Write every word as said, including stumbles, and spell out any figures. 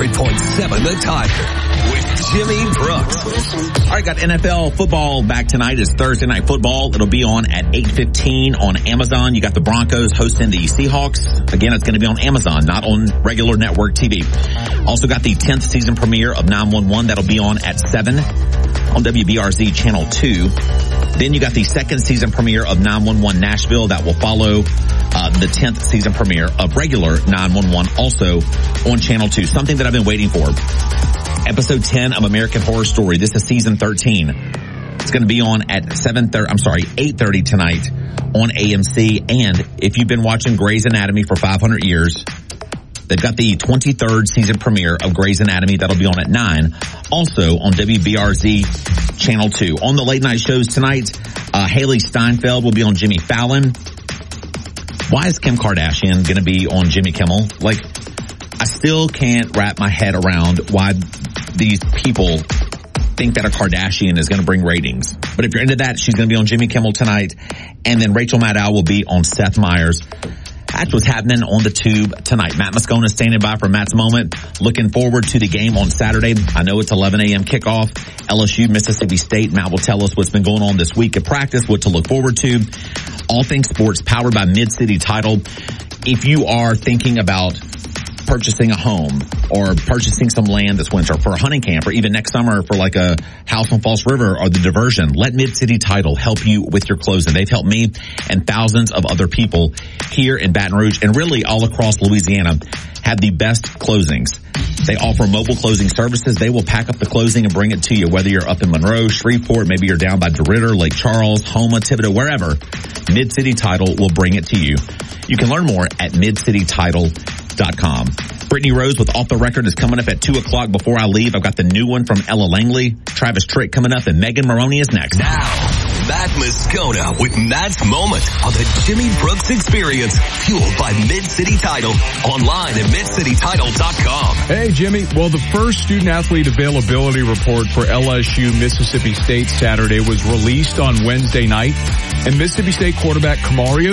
ninety-three point seven The Tiger with Jimmy Brooks. All right, got N F L football back tonight. It's Thursday Night Football. It'll be on at eight fifteen on Amazon. You got the Broncos hosting the Seahawks. Again, it's going to be on Amazon, not on regular network T V. Also got the tenth season premiere of nine one one. That'll be on at seven on W B R Z Channel two. Then you got the second season premiere of nine one one Nashville. That will follow uh, the tenth season premiere of regular nine one one, also on Channel two. Something that I've been waiting for. Episode ten of American Horror Story. This is season thirteen. It's going to be on at seven thirty, I'm sorry, eight thirty tonight on A M C. And if you've been watching Grey's Anatomy for five hundred years, they've got the twenty-third season premiere of Grey's Anatomy. That'll be on at nine. Also on W B R Z Channel two. On the late night shows tonight, uh, Haley Steinfeld will be on Jimmy Fallon. Why is Kim Kardashian going to be on Jimmy Kimmel? Like, I still can't wrap my head around why these people think that a Kardashian is going to bring ratings. But if you're into that, she's going to be on Jimmy Kimmel tonight. And then Rachel Maddow will be on Seth Meyers. That's what's happening on the tube tonight. Matt Moscona standing by for Matt's Moment. Looking forward to the game on Saturday. I know it's eleven a.m. kickoff. L S U, Mississippi State. Matt will tell us what's been going on this week at practice, what to look forward to. All things sports powered by Mid-City Title. If you are thinking about purchasing a home or purchasing some land this winter for a hunting camp or even next summer for like a house on False River or the diversion, let Mid-City Title help you with your closing. They've helped me and thousands of other people here in Baton Rouge and really all across Louisiana have the best closings. They offer mobile closing services. They will pack up the closing and bring it to you, whether you're up in Monroe, Shreveport, maybe you're down by DeRidder, Lake Charles, Houma, Thibodeau, wherever. Mid-City Title will bring it to you. You can learn more at mid city title dot com. Brittany Rose with Off the Record is coming up at two o'clock. Before I leave, I've got the new one from Ella Langley. Travis Tritt coming up, and Megan Maroney is next. Now, Matt Moscona with Matt's Moment on the Jimmy Brooks Experience, fueled by Mid-City Title, online at mid city title dot com. Hey, Jimmy. Well, the first student-athlete availability report for L S U Mississippi State Saturday was released on Wednesday night, and Mississippi State quarterback Kamario